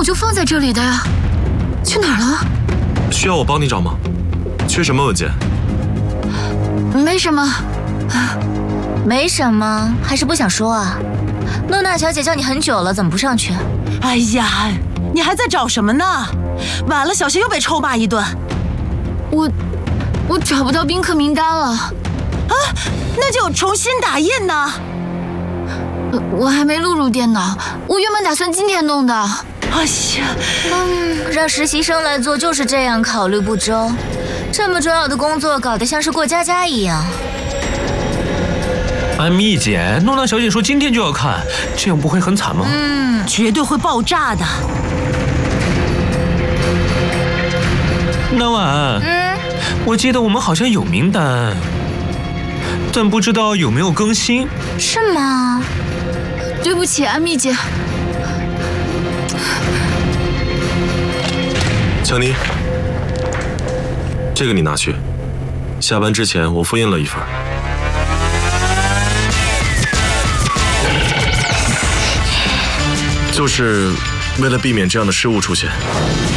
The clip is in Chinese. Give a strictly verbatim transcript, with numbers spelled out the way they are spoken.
我就放在这里的呀，去哪儿了？ 需要我帮你找吗？缺什么文件？ 没什么。 没什么，还是不想说啊？诺娜小姐叫你很久了，怎么不上去？ 哎呀，你还在找什么呢？晚了，小心又被臭骂一顿。 我我找不到宾客名单了。 啊，那就重新打印呢。 我还没录入电脑，我原本打算今天弄的。 哎呀， 嗯，让实习生来做就是这样，考虑不周。这么重要的工作搞得像是过家家一样。 安蜜姐，诺娜小姐说今天就要看，这样不会很惨吗？ 嗯， 绝对会爆炸的。 那晚， 嗯， 我记得我们好像有名单，但不知道有没有更新。 是吗？ 对不起，安蜜姐。 强尼，这个你拿去，下班之前我复印了一份。就是为了避免这样的失误出现。